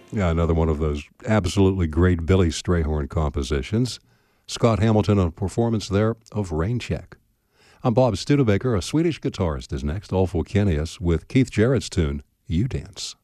Yeah, another one of those absolutely great Billy Strayhorn compositions. Scott Hamilton on a performance there of Rain Check. I'm Bob Studebaker. A Swedish guitarist is next, Ulf Wienius, with Keith Jarrett's tune, You Dance.